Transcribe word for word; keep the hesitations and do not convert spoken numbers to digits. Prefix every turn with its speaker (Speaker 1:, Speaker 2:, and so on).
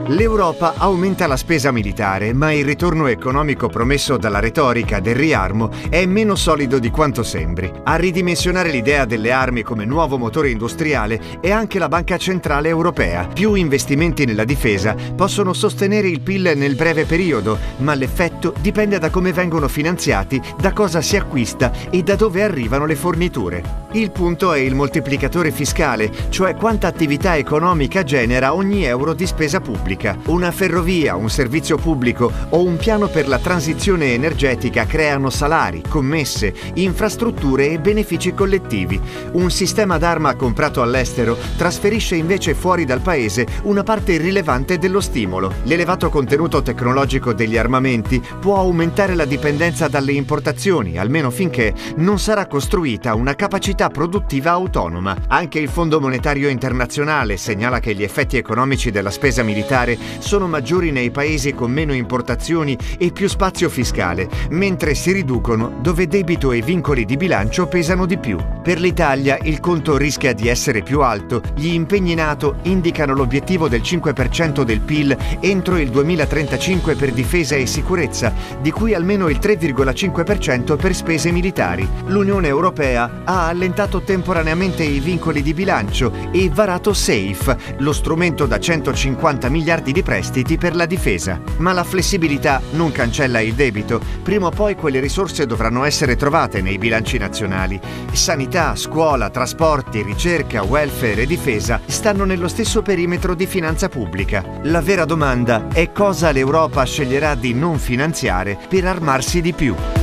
Speaker 1: L'Europa aumenta la spesa militare, ma il ritorno economico promesso dalla retorica del riarmo è meno solido di quanto sembri. A ridimensionare l'idea delle armi come nuovo motore industriale è anche la Banca Centrale Europea. Più investimenti nella difesa possono sostenere il P I L nel breve periodo, ma l'effetto dipende da come vengono finanziati, da cosa si acquista e da dove arrivano le forniture. Il punto è il moltiplicatore fiscale, cioè quanta attività economica genera ogni euro di spesa pubblica. Una ferrovia, un servizio pubblico o un piano per la transizione energetica creano salari, commesse, infrastrutture e benefici collettivi. Un sistema d'arma comprato all'estero trasferisce invece fuori dal paese una parte rilevante dello stimolo. L'elevato contenuto tecnologico degli armamenti può aumentare la dipendenza dalle importazioni, almeno finché non sarà costruita una capacità produttiva autonoma. Anche il Fondo Monetario Internazionale segnala che gli effetti economici della spesa militare sono maggiori nei paesi con meno importazioni e più spazio fiscale, mentre si riducono dove debito e vincoli di bilancio pesano di più. Per l'Italia il conto rischia di essere più alto. Gli impegni NATO indicano l'obiettivo del cinque per cento del P I L entro il duemilatrentacinque per difesa e sicurezza, di cui almeno il tre virgola cinque per cento per spese militari. L'Unione Europea ha allentato temporaneamente i vincoli di bilancio e varato SAFE, lo strumento da centocinquanta miliardi di prestiti per la difesa. Ma la flessibilità non cancella il debito. Prima o poi quelle risorse dovranno essere trovate nei bilanci nazionali. Sanità, scuola, trasporti, ricerca, welfare e difesa stanno nello stesso perimetro di finanza pubblica. La vera domanda è cosa l'Europa sceglierà di non finanziare per armarsi di più.